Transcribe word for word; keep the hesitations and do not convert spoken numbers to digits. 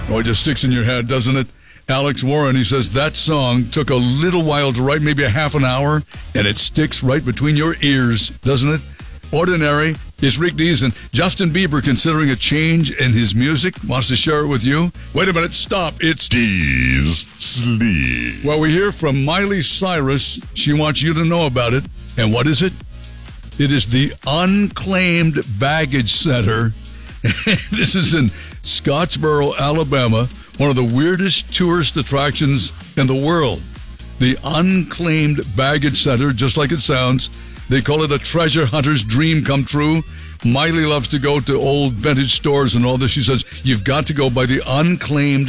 Oh, it just sticks in your head, doesn't it? Alex Warren, he says that song took a little while to write, maybe a half an hour, and it sticks right between your ears, doesn't it? Ordinary is Rick Dees, and Justin Bieber considering a change in his music, wants to share it with you. Wait a minute, stop, it's Dees Sleep. Well, we hear from Miley Cyrus. She wants you to know about it. And what is it? It is the Unclaimed Baggage Center. This is in Scottsboro, Alabama, one of the weirdest tourist attractions in the world. The Unclaimed Baggage Center, just like it sounds. They call it a treasure hunter's dream come true. Miley loves to go to old vintage stores and all this. She says, you've got to go by the Unclaimed